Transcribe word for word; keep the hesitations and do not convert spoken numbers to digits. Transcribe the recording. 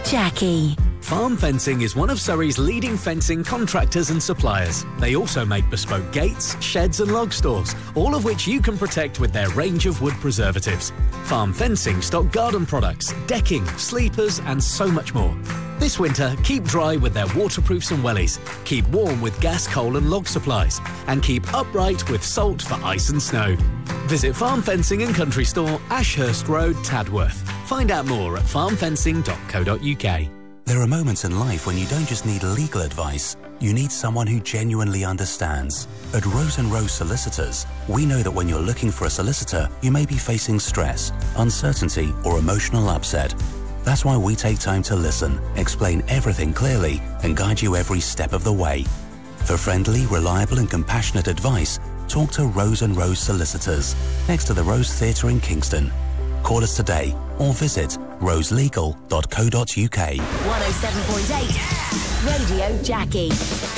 Jackie. Farm Fencing is one of Surrey's leading fencing contractors and suppliers. They also make bespoke gates, sheds and log stores, all of which you can protect with their range of wood preservatives. Farm Fencing stock garden products, decking, sleepers and so much more. This winter, keep dry with their waterproofs and wellies, keep warm with gas, coal and log supplies, and keep upright with salt for ice and snow. Visit Farm Fencing and Country Store, Ashurst Road, Tadworth. Find out more at farm fencing dot co dot U K. There are moments in life when you don't just need legal advice, you need someone who genuinely understands. At Rose and Rose Solicitors, we know that when you're looking for a solicitor, you may be facing stress, uncertainty or emotional upset. That's why we take time to listen, explain everything clearly and guide you every step of the way. For friendly, reliable and compassionate advice, talk to Rose and Rose Solicitors, next to the Rose Theatre in Kingston. Call us today or visit rose legal dot co dot U K. one oh seven point eight Radio Jackie.